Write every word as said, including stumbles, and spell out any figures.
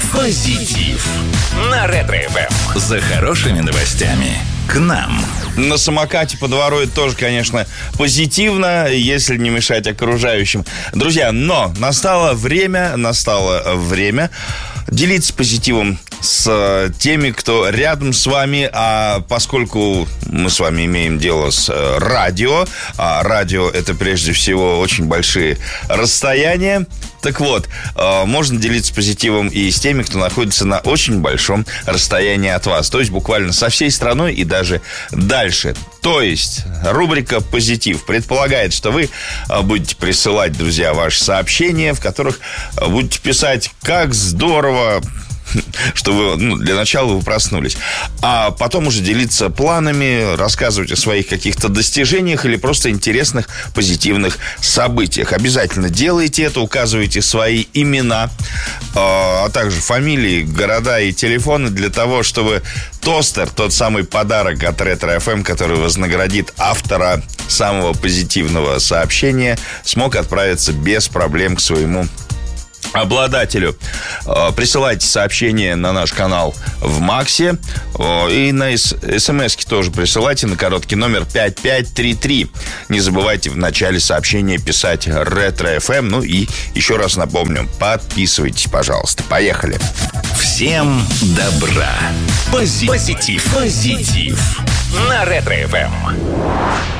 Позитив на Ретро-эф эм. За хорошими новостями к нам. На самокате по двору это тоже, конечно, позитивно, если не мешать окружающим. Друзья, но настало время, настало время делиться позитивом с теми, кто рядом с вами. А поскольку мы с вами имеем дело с радио, а радио — это прежде всего очень большие расстояния, так вот, можно делиться позитивом и с теми, кто находится на очень большом расстоянии от вас. То есть буквально со всей страной и даже дальше. То есть рубрика «Позитив» предполагает, что вы будете присылать, друзья, ваши сообщения, в которых будете писать: «Как здорово, что вы, ну, для начала вы проснулись». А потом уже делиться планами, рассказывать о своих каких-то достижениях или просто интересных позитивных событиях. Обязательно делайте это, указывайте свои имена, а также фамилии, города и телефоны для того, чтобы тостер, тот самый подарок от Ретро-эф эм, который вознаградит автора самого позитивного сообщения, смог отправиться без проблем к своему обладателю. Присылайте сообщение на наш канал в Максе. И на смс-ки тоже присылайте на короткий номер пять пять три три. Не забывайте в начале сообщения писать Ретро-эф эм. Ну и еще раз напомню, подписывайтесь, пожалуйста. Поехали. Всем добра. Позитив. Позитив. Позитив. На Ретро-эф эм.